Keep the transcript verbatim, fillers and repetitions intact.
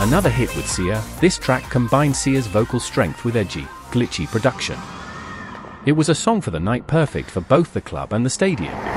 Another hit with Sia, this track combined Sia's vocal strength with edgy, glitchy production. It was a song for the night, perfect for both the club and the stadium.